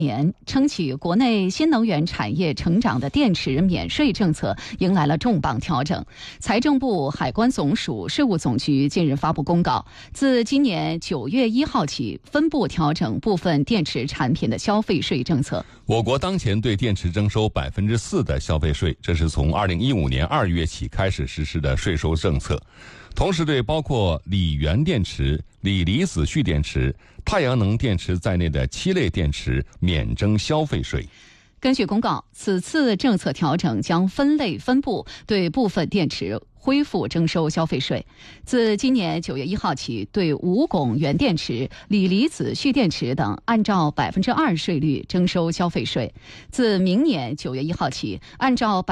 年撑起国内新能源产业成长的电池免税政策迎来了重磅调整。财政部、海关总署、税务总局近日发布公告，自今年9月1号起，分步调整部分电池产品的消费税政策。 我国当前对电池征收4%的消费税，这是从2015年2月起开始实施的税收政策。同时对包括锂源电池、锂离子蓄电池、太阳能电池在内的7类电池免征消费税。 根据公告，此次政策调整将分类分步对部分电池恢复征收消费税。自今年9月1号起，对无汞源电池、锂离子蓄电池等按照2%税率征收消费税。自明年9月1号起，按照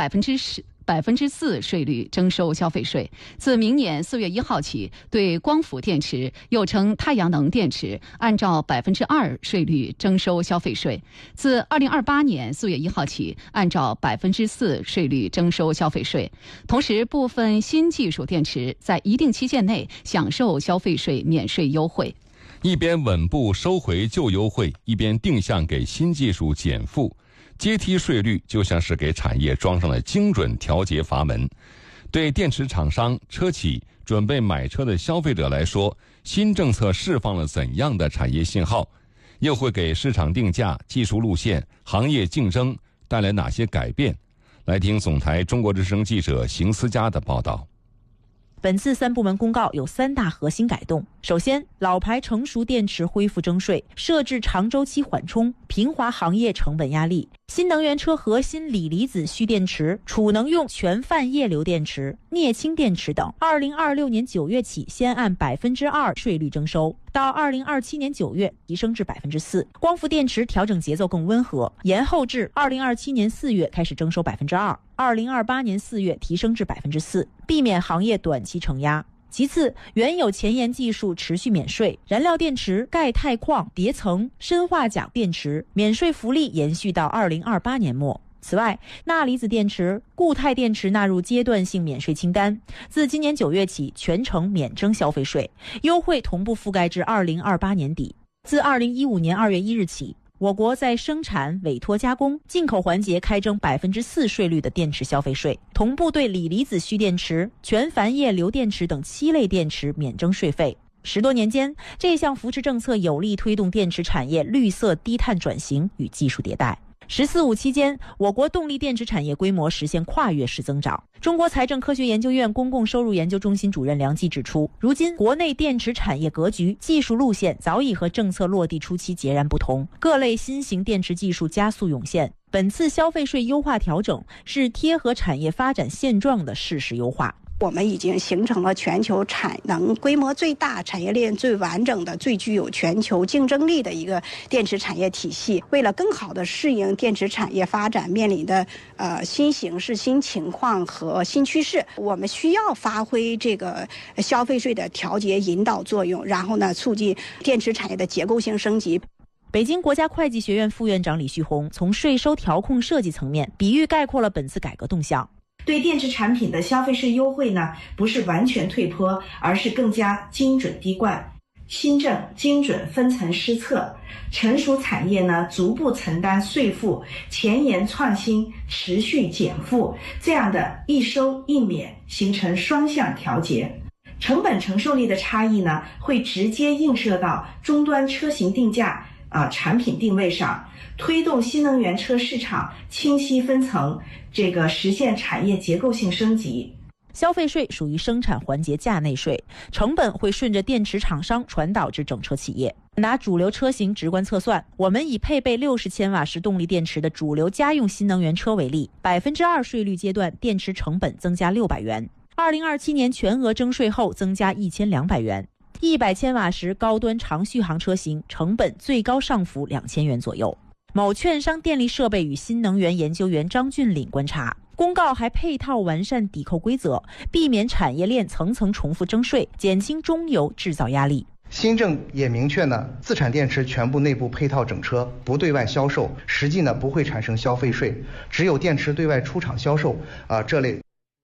4%税率征收消费税。自明年4月1号起，对光伏电池又称太阳能电池，按照2%税率征收消费税。自2028年4月1号起，按照4%税率征收消费税。同时，部分新技术电池在一定期限内享受消费税免税优惠。 一边稳步收回旧优惠，一边定向给新技术减负。阶梯税率就像是给产业装上了精准调节阀门。对电池厂商、车企、准备买车的消费者来说，新政策释放了怎样的产业信号？又会给市场定价、技术路线、行业竞争带来哪些改变？来听总台中国之声记者邢思佳的报道。 本次3部门公告有3大核心改动。首先，老牌成熟电池恢复征税，设置长周期缓冲，平滑行业成本压力。新能源车核心锂离子蓄电池、储能用全泛液流电池、镍氢电池等，2026年9月起先按2%税率征收，到2027年9月提升至4%。光伏电池调整节奏更温和，延后至2027年4月开始征收2%，2028年4月提升至4%，避免行业短期承压。其次，原有前沿技术持续免税，燃料电池、钙钛矿、叠层、砷化钾电池免税福利延续到2028年末。此外，钠离子电池、固态电池纳入阶段性免税清单，自今年9月起全程免征消费税，优惠同步覆盖至2028年底。自2015年2月1日起，我国在生产、委托加工、进口环节开征4%税率的电池消费税，同步对锂离子蓄电池、全钒液流电池等7类电池免征税费。10多年间，这项扶持政策有力推动电池产业绿色低碳转型与技术迭代。“十四五”期间，我国动力电池产业规模实现跨越式增长。中国财政科学研究院公共收入研究中心主任梁季指出，如今国内电池产业格局、技术路线早已和政策落地初期截然不同，各类新型电池技术加速涌现。本次消费税优化调整是贴合产业发展现状的适时优化。 我们已经形成了全球产能规模最大、产业链最完整的、最具有全球竞争力的一个电池产业体系。为了更好地适应电池产业发展面临的新形势、新情况和新趋势，我们需要发挥这个消费税的调节引导作用，然后呢，促进电池产业的结构性升级。 北京国家会计学院副院长李旭红从税收调控设计层面比喻概括了本次改革动向。 对电池产品的消费税优惠呢，不是完全退坡，而是更加精准滴灌。新政精准分层施策，成熟产业呢逐步承担税负，前沿创新持续减负，这样的一收一免形成双向调节。成本承受力的差异呢，会直接映射到终端车型定价产品定位上，推动新能源车市场清晰分层，实现产业结构性升级。 消费税属于生产环节价内税，成本会顺着电池厂商传导至整车企业。拿主流车型直观测算，我们以配备60千瓦时动力电池的主流家用新能源车为例，2%税率阶段电池成本增加600元，2027年全额征税后增加1200元。100千瓦时高端长续航车型成本最高上浮2000元左右。某券商电力设备与新能源研究员张俊岭观察，公告还配套完善抵扣规则，避免产业链层层重复征税，减轻中游制造压力。 新政也明确呢，自产电池全部内部配套整车，不对外销售，实际呢不会产生消费税，只有电池对外出厂销售这类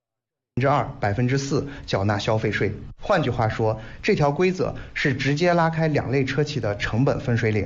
2%、4%缴纳消费税。换句话说，这条规则是直接拉开2类车企的成本分水岭。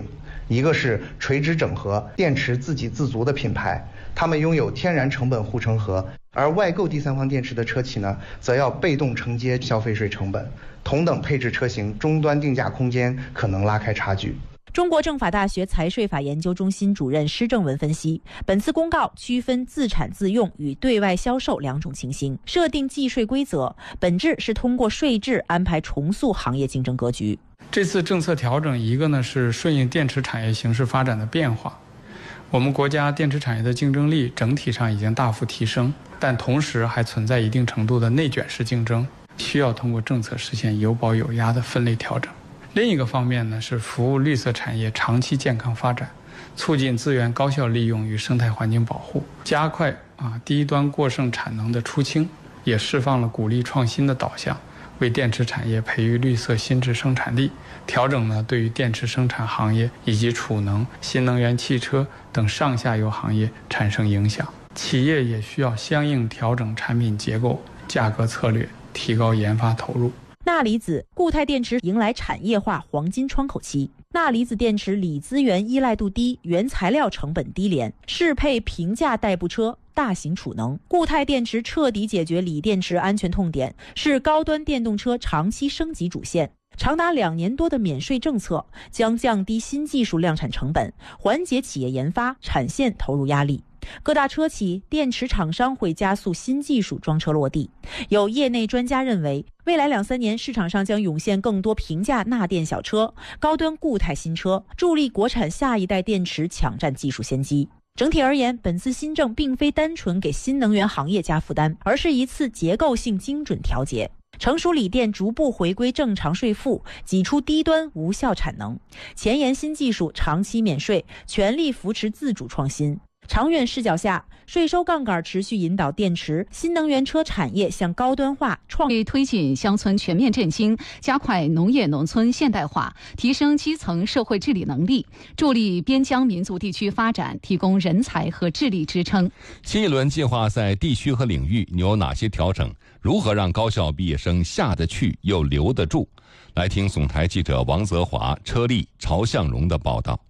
一个是垂直整合，电池自给自足的品牌，他们拥有天然成本护城河，而外购第三方电池的车企呢，则要被动承接消费税成本。同等配置车型，终端定价空间可能拉开差距。 中国政法大学财税法研究中心主任施正文分析，本次公告区分自产自用与对外销售两种情形，设定计税规则，本质是通过税制安排重塑行业竞争格局。 这次政策调整，一个呢是顺应电池产业形势发展的变化，我们国家电池产业的竞争力整体上已经大幅提升，但同时还存在一定程度的内卷式竞争，需要通过政策实现有保有压的分类调整。另一个方面呢，是服务绿色产业长期健康发展，促进资源高效利用与生态环境保护，加快低端过剩产能的出清，也释放了鼓励创新的导向，为电池产业培育绿色新质生产力。调整呢，对于电池生产行业以及储能、新能源汽车等上下游行业产生影响，企业也需要相应调整产品结构、价格策略，提高研发投入。 钠离子固态电池迎来产业化黄金窗口期。钠离子电池锂资源依赖度低，原材料成本低廉，适配平价代步车、大型储能。固态电池彻底解决锂电池安全痛点，是高端电动车长期升级主线。长达2年多的免税政策将降低新技术量产成本，缓解企业研发、产线投入压力。各大车企、电池厂商会加速新技术装车落地。有业内专家认为，未来2-3年市场上将涌现更多平价钠电小车、高端固态新车，助力国产下一代电池抢占技术先机。整体而言，本次新政并非单纯给新能源行业加负担，而是一次结构性精准调节。成熟锂电逐步回归正常税负，挤出低端无效产能，前沿新技术长期免税，全力扶持自主创新。长远视角下，税收杠杆持续引导电池、新能源车产业向高端化推进乡村全面振兴，加快农业农村现代化，提升基层社会治理能力，助力边疆民族地区发展提供人才和智力支撑。 新一轮计划在地区和领域有哪些调整？如何让高校毕业生下得去又留得住？来听总台记者王泽华、车丽、曹向荣的报道。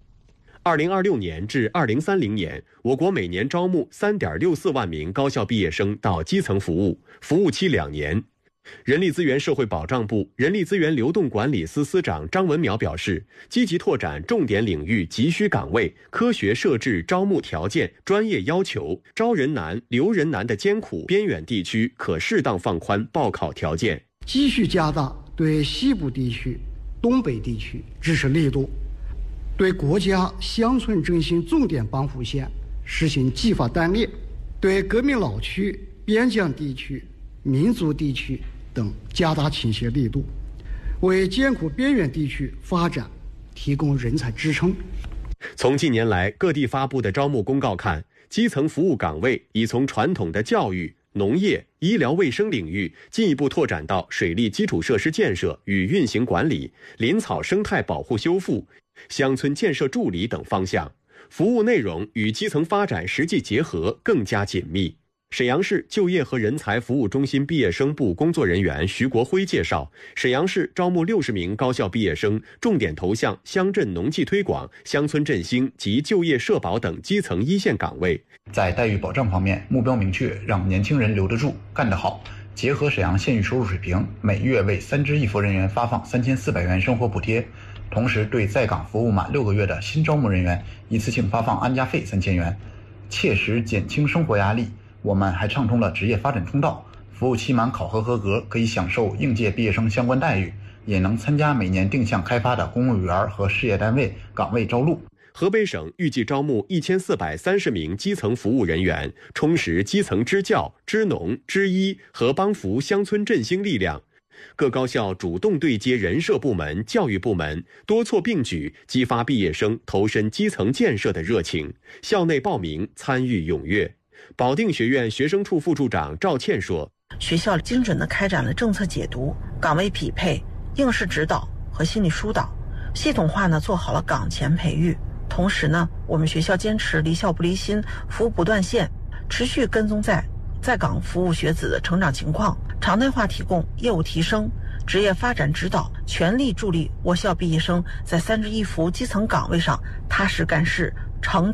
2026年至2030年，我国每年招募3.64万名高校毕业生到基层服务，服务期2年。人力资源社会保障部人力资源流动管理司司长张文淼表示，积极拓展重点领域急需岗位，科学设置招募条件、专业要求，招人难、留人难的艰苦边远地区可适当放宽报考条件， 继续加大对西部地区、东北地区支持力度，对国家乡村振兴重点帮扶县实行计划单列，对革命老区、边疆地区、民族地区等加大倾斜力度，为艰苦边远地区发展提供人才支撑。 从近年来各地发布的招募公告看，基层服务岗位已从传统的教育、农业、医疗卫生领域进一步拓展到水利基础设施建设与运行管理、林草生态保护修复、乡村建设助理等方向，服务内容与基层发展实际结合更加紧密。沈阳市就业和人才服务中心毕业生部工作人员徐国辉介绍，沈阳市招募60名高校毕业生，重点投向乡镇农技推广、乡村振兴及就业社保等基层一线岗位。 在待遇保障方面，目标明确，让年轻人留得住、干得好。结合沈阳现有收入水平，每月为3支一扶人员发放3400元生活补贴，同时对在岗服务满6个月的新招募人员一次性发放安家费3000元，切实减轻生活压力。我们还畅通了职业发展通道，服务期满考核合格可以享受应届毕业生相关待遇，也能参加每年定向开发的公务员和事业单位岗位招录。 河北省预计招募1430名基层服务人员，充实基层支教、支农、支医和帮扶乡村振兴力量。各高校主动对接人社部门、教育部门，多措并举，激发毕业生投身基层建设的热情。校内报名参与踊跃。保定学院学生处副处长赵倩说， 学校精准地开展了政策解读、岗位匹配、应试指导和心理疏导，系统化做好了岗前培育。同时我们学校坚持离校不离心，服务不断线，持续跟踪在岗服务学子的成长情况，常态化提供业务提升、 职业发展指导，全力助力我校毕业生在31幅基层岗位上踏实干事，成长